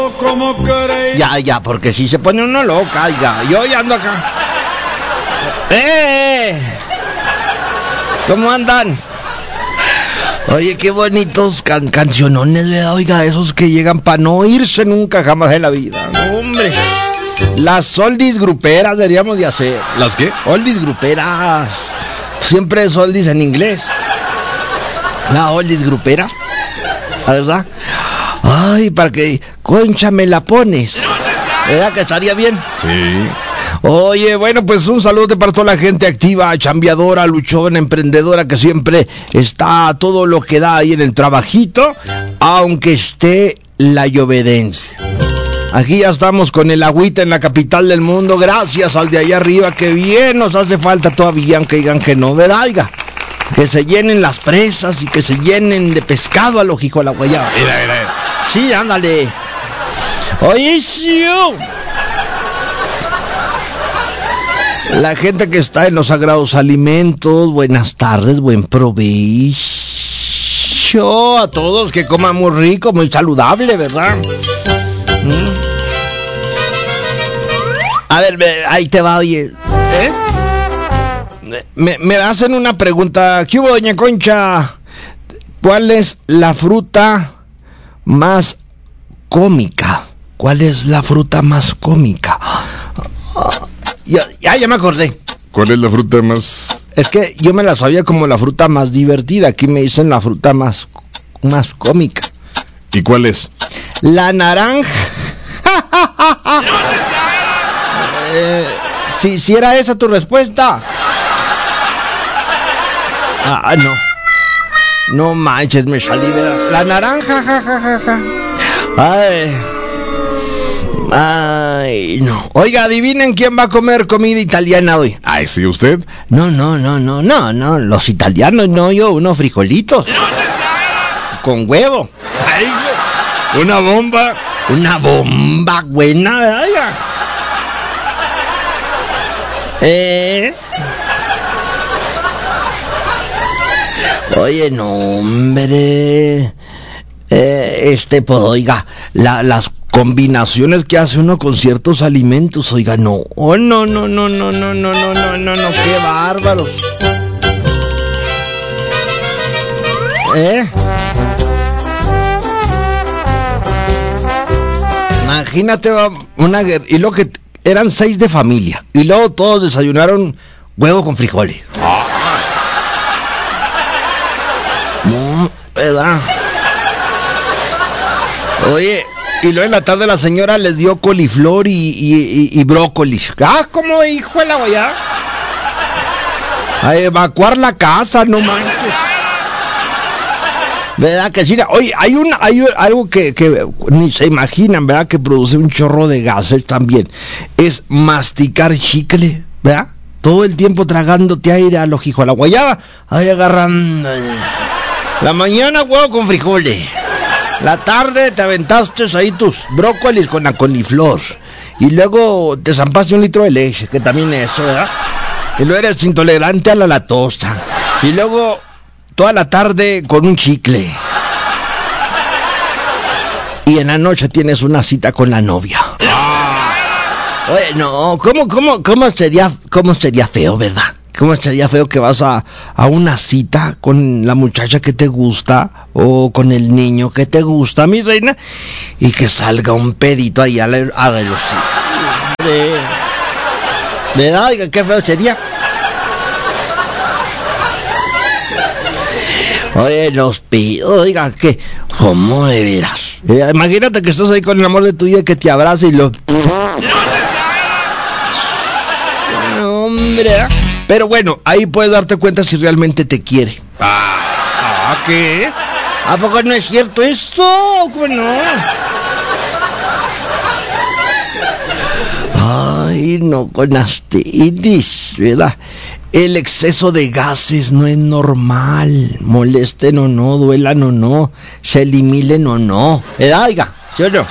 Ya, porque si se pone uno loca, oiga, yo ya ando acá. ¿Cómo andan? Oye, qué bonitos cancionones, ¿verdad? Oiga, esos que llegan para no irse nunca jamás en la vida. Hombre, las oldies gruperas deberíamos de hacer. ¿Las qué? Oldies gruperas. Siempre es oldies en inglés. La oldies grupera, ¿verdad? Ay, para que, concha, me la pones. ¿Verdad que estaría bien? Sí. Oye, bueno, pues un saludo para toda la gente activa, chambeadora, luchona, emprendedora, que siempre está a todo lo que da ahí en el trabajito, aunque esté la llovedencia. Aquí ya estamos con el agüita en la capital del mundo, gracias al de allá arriba, que bien nos hace falta todavía, aunque digan que no, ¿verdad? Oiga, que se llenen las presas y que se llenen de pescado a los hijos de la guayaba. Mira. Sí, ándale. Oye, sí. La gente que está en los sagrados alimentos, buenas tardes, buen provecho a todos, que coman muy rico, muy saludable, ¿verdad? A ver, ahí te va, oye. Me hacen una pregunta. ¿Qué hubo, doña Concha? ¿Cuál es la fruta más cómica? ¿Cuál es la fruta más cómica? Ya me acordé. ¿Cuál es la fruta más...? Es que yo me la sabía como la fruta más divertida. Aquí me dicen la fruta más cómica. ¿Y cuál es? La naranja. Si era esa tu respuesta. No. No manches, me salí, ¿verdad? La naranja, jajajaja. Ay, no. Oiga, adivinen quién va a comer comida italiana hoy. Ay, ¿sí usted? No, los italianos, no, yo, unos frijolitos. Con huevo. Ay, una bomba. Una bomba buena, ¿verdad? Oye, no, hombre. Pues, oiga, las combinaciones que hace uno con ciertos alimentos, oiga, no. Oh, no, qué bárbaros. Imagínate una guerra, y lo que eran 6 de familia, y luego todos desayunaron huevo con frijoles. No, ¿verdad? Oye, y luego en la tarde la señora les dio coliflor y brócoli. ¿Cómo hijo de la guayá? A evacuar la casa, no manches. ¿Verdad que sí? Oye, hay algo que ni se imaginan, ¿verdad? Que produce un chorro de gases también. Es masticar chicle, ¿verdad? Todo el tiempo tragándote aire a los hijos de la guayaba. Ahí agarrando. La mañana huevo con frijoles. La tarde te aventaste ahí tus brócolis con la coliflor. Y luego te zampaste 1 litro de leche, que también es eso, ¿verdad? Y luego eres intolerante a la lactosa. Y luego toda la tarde con un chicle. Y en la noche tienes una cita con la novia. Oye, no, ¿cómo sería feo, verdad? ¿Cómo estaría feo que vas a una cita con la muchacha que te gusta o con el niño que te gusta, mi reina, y que salga un pedito ahí a velocidad? ¿Verdad? Oiga, qué feo sería. Oye, los pidos, oiga, que ¿cómo de veras? Imagínate que estás ahí con el amor de tu vida, que te abraza y lo... No, hombre. Pero bueno, ahí puedes darte cuenta si realmente te quiere. ¿Qué? ¿A poco no es cierto esto? ¿Cómo no? Ay, no, con astitis, ¿verdad? El exceso de gases no es normal. Molesten o no, duelan o no, se eliminen o no. ¿Verdad, oiga? ¿Sí o no?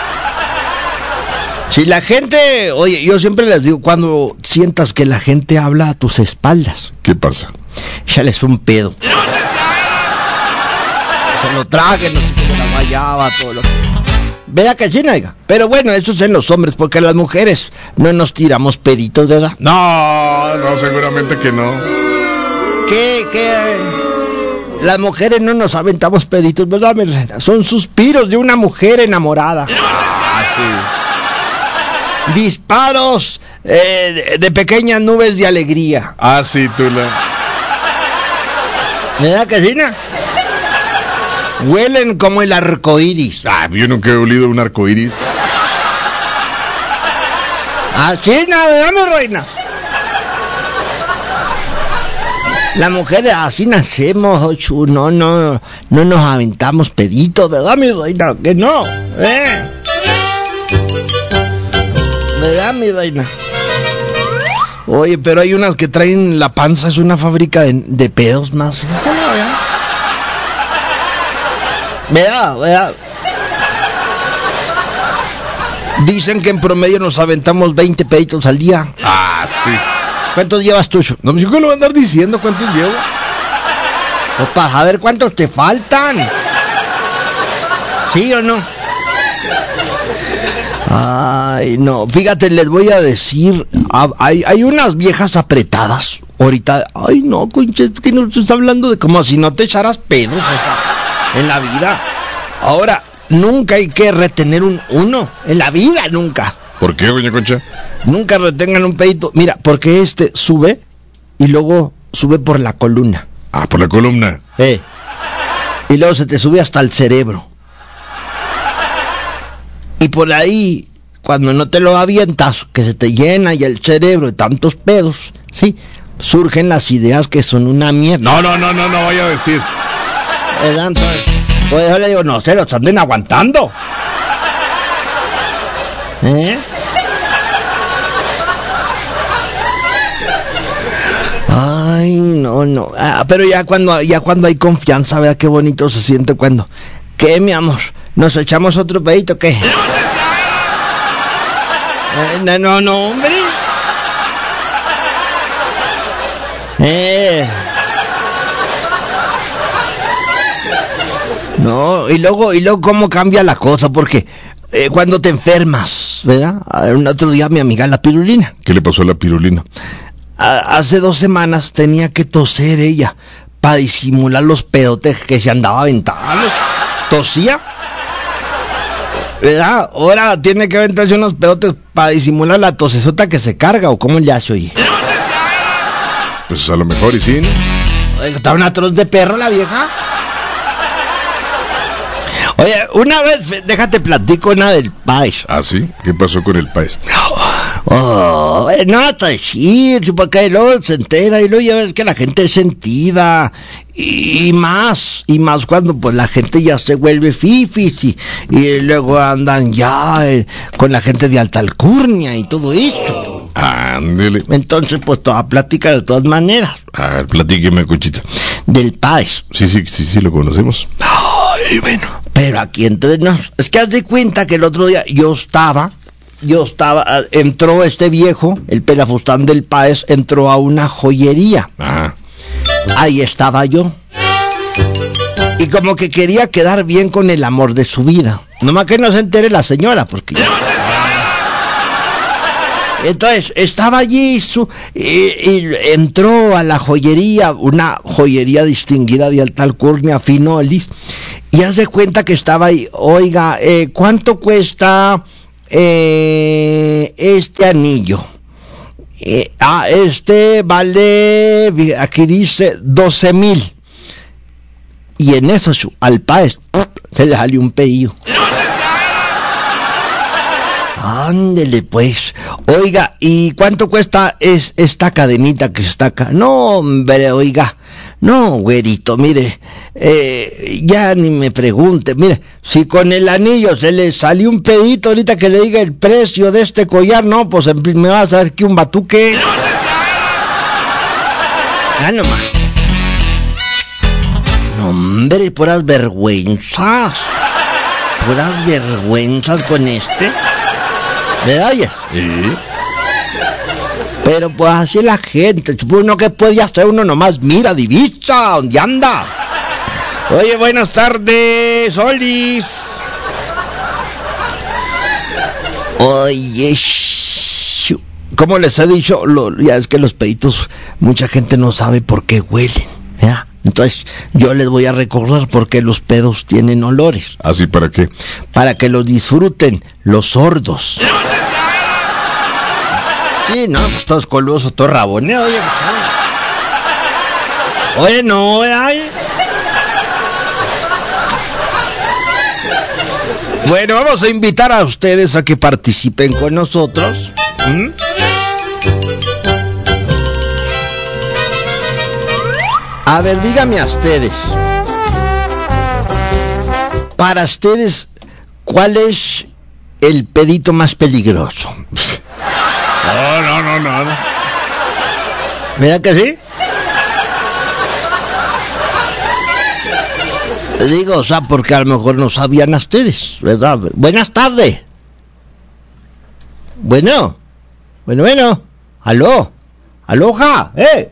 Si la gente, oye, yo siempre les digo, cuando sientas que la gente habla a tus espaldas, ¿qué pasa? Échales un pedo. Se lo traguen, no sé qué, la guayaba, todo lo que... Vea que sí, oiga. Pero bueno, eso es en los hombres, porque las mujeres no nos tiramos peditos, ¿verdad? No, seguramente que no. ¿Qué? Las mujeres no nos aventamos peditos, ¿verdad, mi reina? Son suspiros de una mujer enamorada. Sí. Disparos de pequeñas nubes de alegría. Sí, Tula. ¿Verdad que sí, no? Huelen como el arco iris. Yo nunca he olido un arco iris. Así, ¿verdad, mi reina? Las mujeres así nacemos, Ochu. No nos aventamos peditos, ¿verdad, mi reina? Que no, ¿verdad, mi reina? Oye, pero hay unas que traen la panza, es una fábrica de pedos más. ¿Verdad? Dicen que en promedio nos aventamos 20 peditos al día. Sí. ¿Cuántos llevas tú? No, yo que lo voy a andar diciendo cuántos llevo. Pues para saber cuántos te faltan. ¿Sí o no? Ay, no. Fíjate, les voy a decir. Hay unas viejas apretadas. Ahorita. Ay, no, conches, que no se está hablando de como si no te echaras pedos en la vida. Ahora, nunca hay que retener uno. En la vida, nunca. ¿Por qué, doña Concha? Nunca retengan un pedito. Mira, porque sube y luego sube por la columna. Por la columna. Y luego se te sube hasta el cerebro. Y por ahí, cuando no te lo avientas, que se te llena ya el cerebro de tantos pedos, ¿sí? Surgen las ideas que son una mierda. No vaya a decir. Entonces, pues yo le digo, no se los anden aguantando. Ay, no. Pero ya cuando hay confianza, vea qué bonito se siente cuando. ¿Qué, mi amor? ¿Nos echamos otro pedito, qué? No, hombre. No, y luego cómo cambia la cosa, porque cuando te enfermas, ¿verdad? Un otro día mi amiga la pirulina. ¿Qué le pasó a la pirulina? Hace 2 semanas tenía que toser ella para disimular los pedotes que se andaba aventando. Tosía, ¿verdad? Ahora tiene que aventarse unos pedotes para disimular la tosesota que se carga, o cómo le hace, oye. Pues a lo mejor y sí, ¿no? Está una atroz de perro la vieja. Oye, una vez, déjate platico una del país. ¿Sí? ¿Qué pasó con el país? No hasta decir, porque luego se entera y luego ya ves que la gente es sentida y más cuando pues la gente ya se vuelve fifis y luego andan ya con la gente de alta alcurnia y todo eso. Ándele. Entonces pues toda plática de todas maneras. Platíqueme, Conchita. Del país. Sí, lo conocemos. Ay, bueno. Pero aquí entre nos, es que haz de cuenta que el otro día yo estaba, entró este viejo, el pelafustán del Páez, entró a una joyería. Ahí estaba yo. Y como que quería quedar bien con el amor de su vida. Nomás que no se entere la señora, porque ya... Entonces, estaba allí y entró a la joyería, una joyería distinguida de alta alcurnia, Finolis, y haz de cuenta que estaba ahí. Oiga, ¿cuánto cuesta este anillo? Este vale, aquí dice 12,000. Y en eso al Páez se le salió un pedillo. Ándele pues. Oiga, ¿y cuánto cuesta esta cadenita que está acá? No, hombre, oiga. No, güerito, mire, ya ni me pregunte, mire, si con el anillo se le salió un pedito ahorita que le diga el precio de este collar, no, pues me va a saber que un batuque. Ya nomás. No, hombre, puras vergüenzas con este. ¿Verdad? Pero pues así la gente, uno que puede hacer, uno nomás mira, divisa, ¿dónde anda? Oye, buenas tardes, Olis. Oye, como les he dicho, ya es que los peditos, mucha gente no sabe por qué huelen, ¿ya? Entonces, yo les voy a recordar por qué los pedos tienen olores. ¿Así para qué? Para que los disfruten los sordos. Sí, no, pues todos coludos, todos raboneados. Oye, no, ay. Bueno, vamos a invitar a ustedes a que participen con nosotros. A ver, díganme a ustedes. Para ustedes, ¿cuál es el pedito más peligroso? No. ¿Verdad que sí? Digo, o sea, porque a lo mejor no sabían a ustedes, ¿verdad? Buenas tardes. Bueno. Aló. Aloha,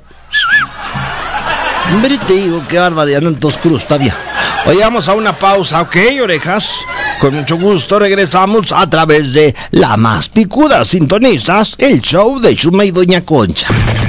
Hombre, te digo, qué barbaridad, no en tos cruz, está bien. Oye, vamos a una pausa, ¿ok, orejas? Con mucho gusto regresamos a través de La Más Picuda. Sintonizas el show de Chuma y Doña Concha.